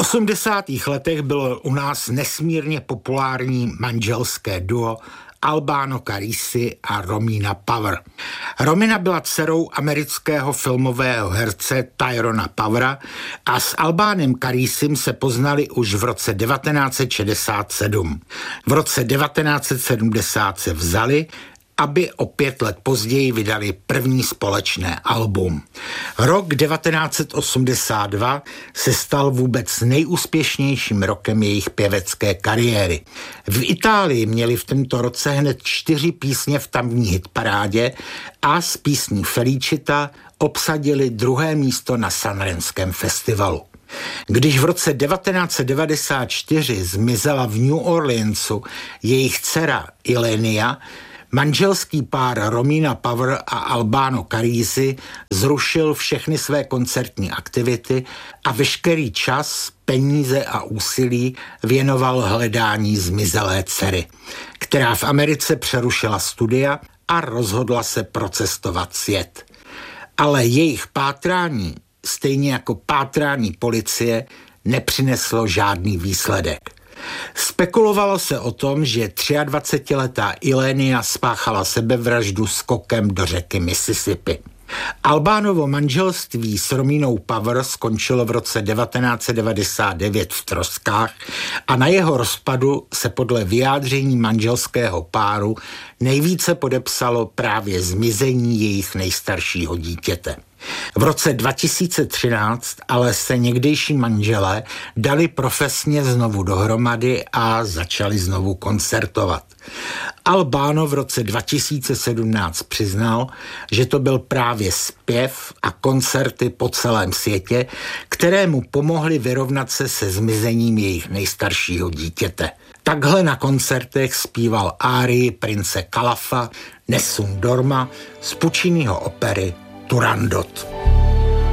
80. letech bylo u nás nesmírně populární manželské duo Albano Carrisi a Romina Power. Romina byla dcerou amerického filmového herce Tyrona Powera a s Albánem Carrisim se poznali už v roce 1967. V roce 1970 se vzali, aby o 5 let později vydali první společné album. Rok 1982 se stal vůbec nejúspěšnějším rokem jejich pěvecké kariéry. V Itálii měli v tomto roce hned 4 písně v tamní hitparádě a s písní Felicita obsadili 2. místo na Sanremském festivalu. Když v roce 1994 zmizela v New Orleansu jejich dcera Ilenia, manželský pár Romina Power a Albano Carrisi zrušil všechny své koncertní aktivity a veškerý čas, peníze a úsilí věnoval hledání zmizelé dcery, která v Americe přerušila studia a rozhodla se procestovat svět. Ale jejich pátrání, stejně jako pátrání policie, nepřineslo žádný výsledek. Spekulovalo se o tom, že 23letá Ilenia spáchala sebevraždu skokem do řeky Mississippi. Albánovo manželství s Rominou Power skončilo v roce 1999 v troskách a na jeho rozpadu se podle vyjádření manželského páru nejvíce podepsalo právě zmizení jejich nejstaršího dítěte. V roce 2013 ale se někdejší manželé dali profesně znovu dohromady a začali znovu koncertovat. Albano v roce 2017 přiznal, že to byl právě zpěv a koncerty po celém světě, které mu pomohly vyrovnat se se zmizením jejich nejstaršího dítěte. Takhle na koncertech zpíval árii prince Calafa Nessun Dorma z Pucciniho opery Turandot.